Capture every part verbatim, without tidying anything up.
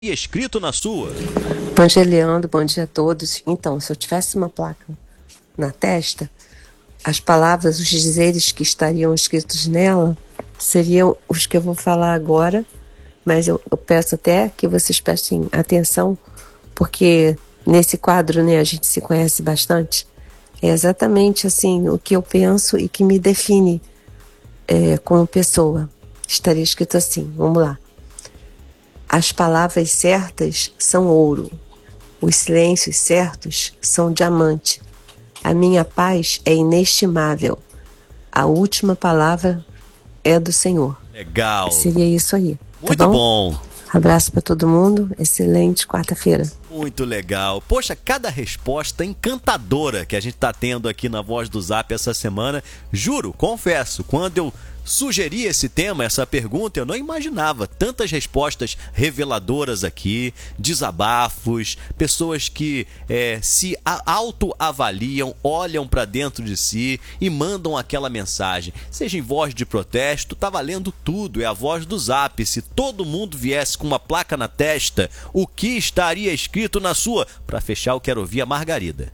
escrito na sua? Bom dia, Leandro. Bom dia a todos. Então, se eu tivesse uma placa na testa, as palavras, os dizeres que estariam escritos nela seriam os que eu vou falar agora, mas eu, eu peço até que vocês prestem atenção, porque nesse quadro, né, a gente se conhece bastante. É exatamente assim o que eu penso e que me define é, como pessoa. Estaria escrito assim, vamos lá. As palavras certas são ouro. Os silêncios certos são diamante. A minha paz é inestimável. A última palavra é do Senhor. Legal. Seria isso aí. Muito tá bom? bom. Abraço para todo mundo. Excelente quarta-feira. Muito legal. Poxa, cada resposta encantadora que a gente tá tendo aqui na Voz do Zap essa semana. Juro, confesso, quando eu sugeri esse tema, essa pergunta, eu não imaginava tantas respostas reveladoras aqui, desabafos, pessoas que é, se autoavaliam, olham para dentro de si e mandam aquela mensagem. Seja em voz de protesto, tá valendo tudo, é a Voz do Zap. Se todo mundo viesse com uma placa na testa, o que estaria escrito na sua? Para fechar, eu quero ouvir a Margarida.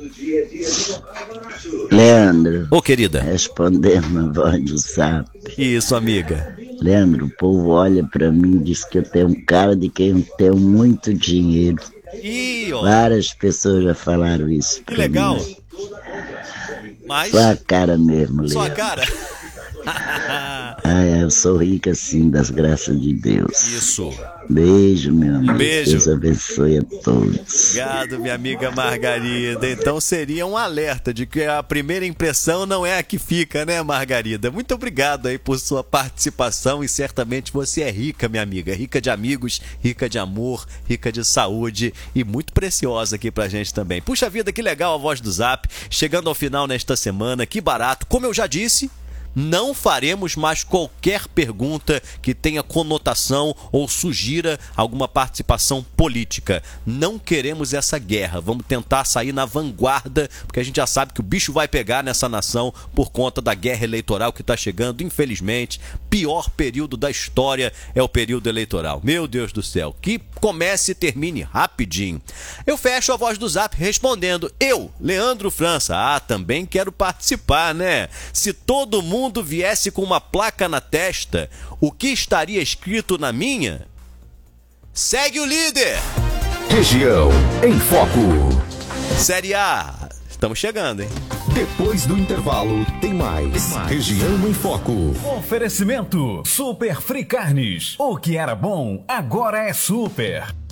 Leandro. Ô, querida. Respondendo na Voz do Zap. Isso, amiga. Leandro, o povo olha pra mim e diz que eu tenho um cara de quem eu tenho muito dinheiro. Ih, ó. Várias pessoas já falaram isso pra que legal. mim. Mas... Só a cara mesmo, Leandro. Só a cara? Ah, eu sou rica sim, das graças de Deus. Isso. Beijo, meu amigo. Beijo. Deus abençoe a todos. Obrigado, minha amiga Margarida. Então seria um alerta de que a primeira impressão não é a que fica, né, Margarida? Muito obrigado aí por sua participação e certamente você é rica, minha amiga. Rica de amigos, rica de amor, rica de saúde e muito preciosa aqui pra gente também. Puxa vida, que legal a Voz do Zap. Chegando ao final nesta semana, que barato. Como eu já disse... não faremos mais qualquer pergunta que tenha conotação ou sugira alguma participação política. Não queremos essa guerra. Vamos tentar sair na vanguarda, porque a gente já sabe que o bicho vai pegar nessa nação por conta da guerra eleitoral que está chegando, infelizmente. Pior período da história é o período eleitoral. Meu Deus do céu, que comece e termine rapidinho. Eu fecho a Voz do Zap respondendo: eu, Leandro França, ah, também quero participar, né? Se todo mundo mundo viesse com uma placa na testa, o que estaria escrito na minha? Segue o líder! Região em Foco. Série A. Estamos chegando, hein? Depois do intervalo, tem mais. Tem mais. Região em Foco. Oferecimento Super Free Carnes. O que era bom, agora é super.